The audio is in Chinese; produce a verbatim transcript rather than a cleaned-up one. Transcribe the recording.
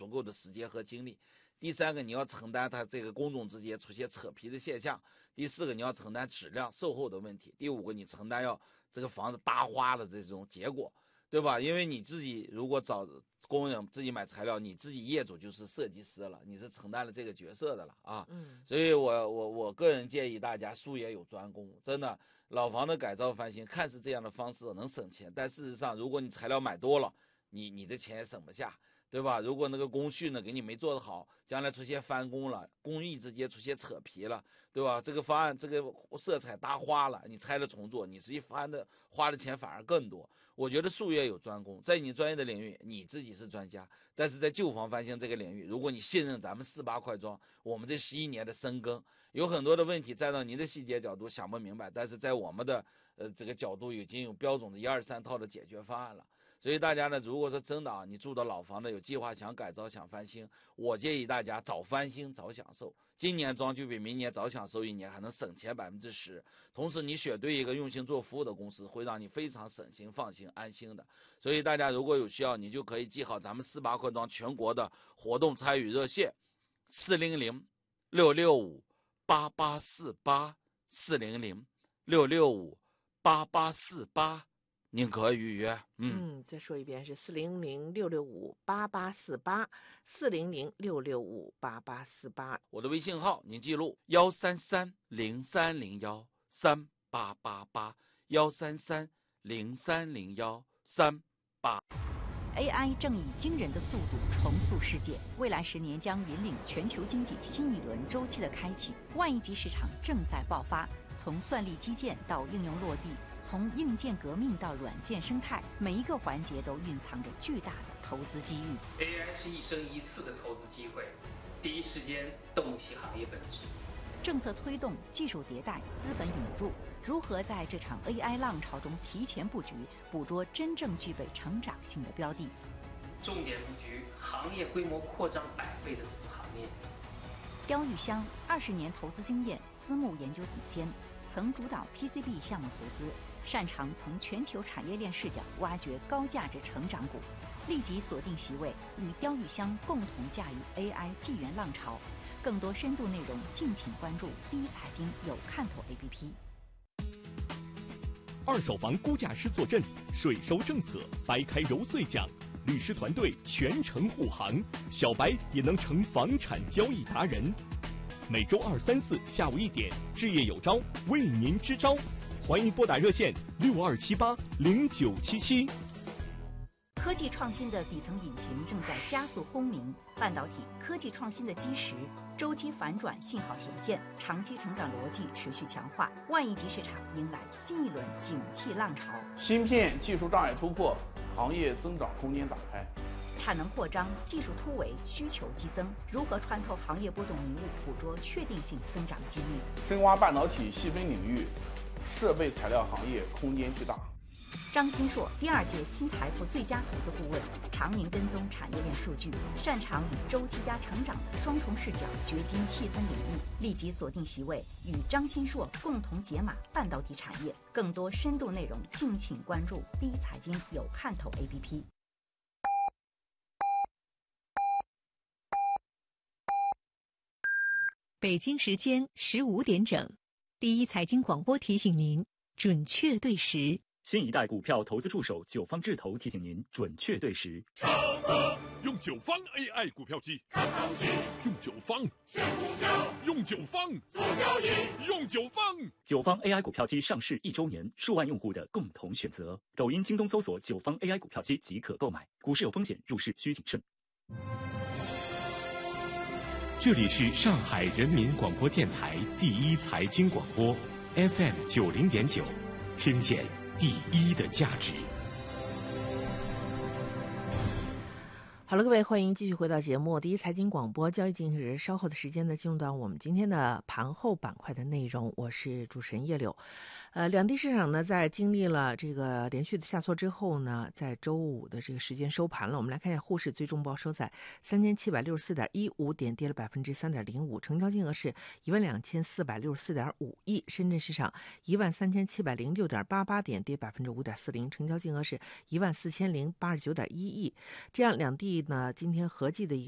足够的时间和精力。第三个，你要承担它这个工种之间出现扯皮的现象。第四个，你要承担质量售后的问题。第五个，你承担要这个房子搭花的这种结果，对吧？因为你自己如果找工人自己买材料，你自己业主就是设计师了，你是承担了这个角色的了啊。嗯，所以我我我个人建议大家术业有专攻，真的，老房的改造翻新看似这样的方式能省钱，但事实上如果你材料买多了，你你的钱也省不下。对吧？如果那个工序呢给你没做得好，将来出现翻工了，工艺之间出现扯皮了，对吧？这个方案这个色彩搭花了，你拆了重做，你实际翻的花的钱反而更多。我觉得术业有专攻，在你专业的领域你自己是专家，但是在旧房翻新这个领域，如果你信任咱们四八快装，我们这十一年的深耕，有很多的问题站到您的细节角度想不明白，但是在我们的呃这个角度已经有标准的一二三套的解决方案了。所以大家呢，如果说真的啊，你住的老房子有计划想改造想翻新，我建议大家早翻新早享受。今年装就比明年早享受一年，还能省钱百分之十。同时你选对一个用心做服务的公司，会让你非常省心放心安心的。所以大家如果有需要，你就可以记好咱们四八快装全国的活动参与热线：四零零六六五八八四八四零零六六五八八四八。您可预约。 嗯, 嗯，再说一遍是四零零六六五八八四八，四零零六六五八八四八。 我的微信号您记录：幺三三零三零幺三八八八，幺三三零三零幺三八。 A I 正以惊人的速度重塑世界，未来十年将引领全球经济新一轮周期的开启。万亿级市场正在爆发，从算力基建到应用落地，从硬件革命到软件生态，每一个环节都蕴藏着巨大的投资机遇。 A I 是一生一次的投资机会，第一时间洞悉行业本质。 政策推动、技术迭代、资本涌入，如何在这场 A I 浪潮中提前布局，捕捉真正具备成长性的标的？ 重点布局行业规模扩张百倍的子行业。 刁玉香二十年投资经验，私募研究总监，曾主导 P C B 项目投资，擅长从全球产业链视角挖掘高价值成长股。立即锁定席位，与刁玉香共同驾驭 A I 纪元浪潮。更多深度内容，敬请关注第一财经有看头 A P P。 二手房估价师坐镇，税收政策掰开揉碎讲，律师团队全程护航，小白也能成房产交易达人。每周二、三、四下午一点，置业有招为您支招，欢迎拨打热线六二七八零九七七。 科技创新的底层引擎正在加速轰鸣，半导体科技创新的基石，周期反转信号显现，长期成长逻辑持续强化，万亿级市场迎来新一轮景气浪潮。 芯片技术障碍突破，行业增长空间打开。 产能扩张，技术突围，需求激增，如何穿透行业波动迷雾，捕捉确定性增长机遇？ 深挖半导体细分领域，设备材料行业空间巨大。 张新硕，第二届新财富最佳投资顾问，常年跟踪产业链数据，擅长以周期加成长的双重视角掘金细分领域。立即锁定席位，与张新硕共同解码半导体产业。更多深度内容，敬请关注第一财经有看头 A P P。 北京时间十五点整，第一财经广播提醒您准确对时。 新一代股票投资助手九方智投提醒您准确对时。 用九方 A I 股票机，看行情；用九方选股票，用九方做交易，用九方。 九方 A I 股票机上市一周年，数万用户的共同选择。抖音、京东搜索九方 A I 股票机即可购买。股市有风险，入市需谨慎。 这里是上海人民广播电台第一财经广播 F M 九零点九，听见第一的价值。 好了，各位，欢迎继续回到节目第一财经广播交易进行时。稍后的时间呢，进入到我们今天的盘后板块的内容。我是主持人叶柳。呃，两地市场呢，在经历了这个连续的下挫之后呢，在周五的这个时间收盘了。我们来看一下沪市最终报收在三千七百六十四点一五点，跌了百分之三点零五，成交金额是一万两千四百六十四点五亿。深圳市场一万三千七百零六点八八点，跌百分之五点四零，成交金额是一万四千零八十九点一亿。这样两地呢，今天合计的一个